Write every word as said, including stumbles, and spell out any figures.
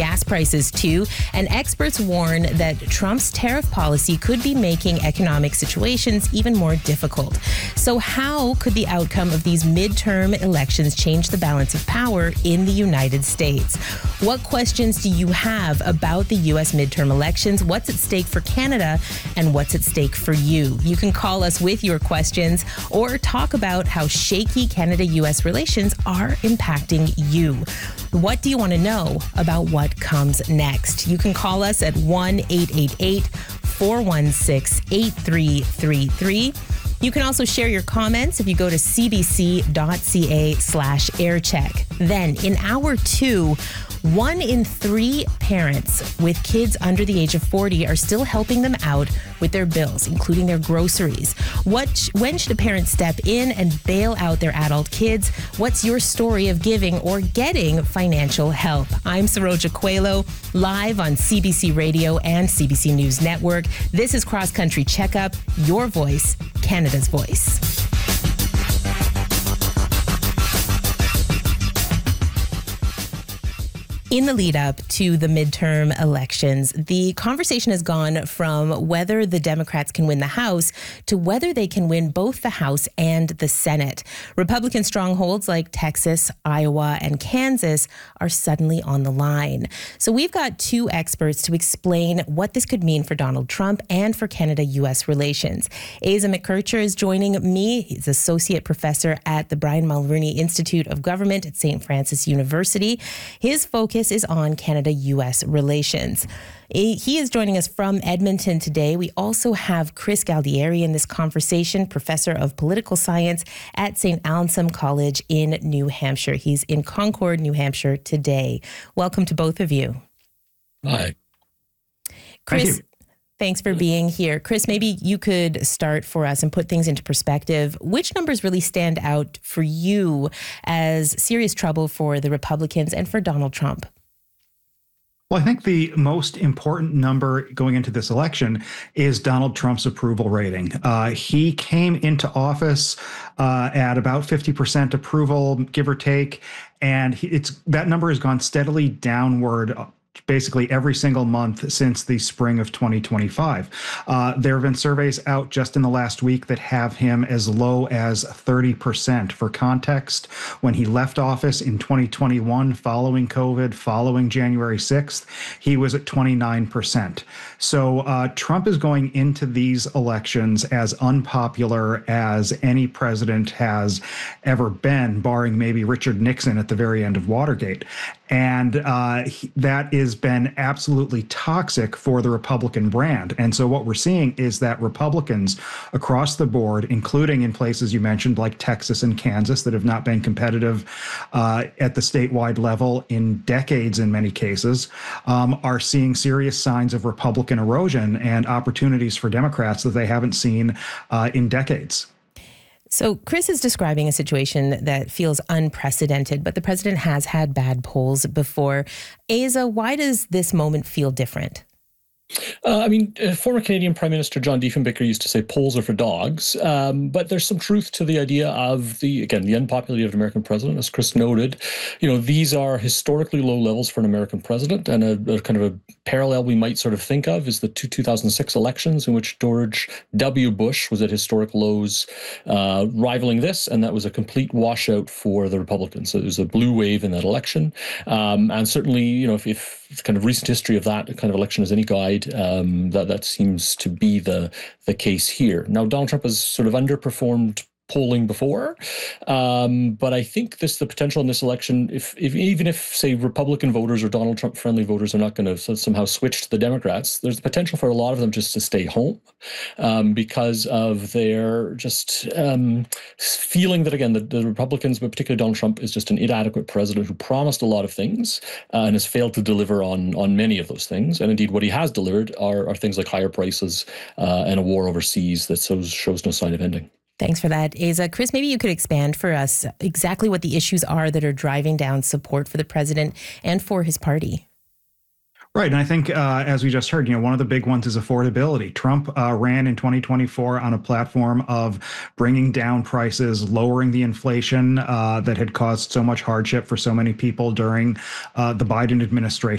gas prices too, and experts warn that Trump's tariff policy could be making economic situations even more difficult. So how could the outcome of these midterm elections change the balance of power in the United States? What questions do you have about the U S midterm elections? What's at stake for Canada and what's at stake for you? You can call us with your questions or talk about how shaky Canada-U S relations are impacting you. What do you want to know about what comes next? You can call us at one eight eight eight, four one six, eight three three three. You can also share your comments if you go to cbc.ca slash aircheck. Then in hour two, one in three parents with kids under the age of forty are still helping them out with their bills, including their groceries. What, when should a parent step in and bail out their adult kids? What's your story of giving or getting financial help? I'm Saroja Coelho, live on C B C Radio and C B C News Network. This is Cross Country Checkup, your voice, Canada's voice. In the lead up to the midterm elections, the conversation has gone from whether the Democrats can win the House to whether they can win both the House and the Senate. Republican strongholds like Texas, Iowa, and Kansas are suddenly on the line. So we've got two experts to explain what this could mean for Donald Trump and for Canada-U S relations. Asa McKercher is joining me. He's associate professor at the Brian Mulroney Institute of Government at Saint Francis University. His focus is on Canada-U S relations. He is joining us from Edmonton today. We also have Chris Galdieri in this conversation, professor of political science at Saint Anselm College in New Hampshire. He's in Concord, New Hampshire today. Welcome to both of you. Hi. Chris, Thank you. Thanks for being here. Chris, maybe you could start for us and put things into perspective. Which numbers really stand out for you as serious trouble for the Republicans and for Donald Trump? Well, I think the most important number going into this election is Donald Trump's approval rating. Uh, he came into office uh, at about fifty percent approval, give or take, and he, it's that number has gone steadily downward basically every single month since the spring of twenty twenty-five. Uh, there have been surveys out just in the last week that have him as low as thirty percent. For context, when he left office in twenty twenty-one, following COVID, following January sixth, he was at twenty-nine percent. So uh, Trump is going into these elections as unpopular as any president has ever been, barring maybe Richard Nixon at the very end of Watergate. And uh, he, that has been absolutely toxic for the Republican brand. And so what we're seeing is that Republicans across the board, including in places you mentioned like Texas and Kansas that have not been competitive uh, at the statewide level in decades in many cases, um, are seeing serious signs of Republican erosion and opportunities for Democrats that they haven't seen uh, in decades. So Chris is describing a situation that feels unprecedented, but the president has had bad polls before. Asa, why does this moment feel different? Uh, I mean, uh, former Canadian Prime Minister John Diefenbaker used to say polls are for dogs, um, but there's some truth to the idea of the, again, the unpopularity of an American president. As Chris noted, you know, these are historically low levels for an American president, and a, a kind of a parallel we might sort of think of is the two, two thousand six elections in which George W. Bush was at historic lows, uh, rivaling this, and that was a complete washout for the Republicans. So there was a blue wave in that election, um, and certainly, you know, if, if kind of recent history of that kind of election is any guide, Um, that that seems to be the the case here. Now, Donald Trump has sort of underperformed polling before, um, but I think this the potential in this election, if, if even if, say, Republican voters or Donald Trump friendly voters are not going to so somehow switch to the Democrats, there's the potential for a lot of them just to stay home um, because of their just um, feeling that, again, the, the Republicans, but particularly Donald Trump, is just an inadequate president who promised a lot of things uh, and has failed to deliver on on many of those things. And indeed, what he has delivered are, are things like higher prices uh, and a war overseas that shows, shows no sign of ending. Thanks for that, Asa. Chris, maybe you could expand for us exactly what the issues are that are driving down support for the president and for his party. Right. And I think, uh, as we just heard, you know, one of the big ones is affordability. Trump uh, ran in twenty twenty-four on a platform of bringing down prices, lowering the inflation uh, that had caused so much hardship for so many people during uh, the Biden administration.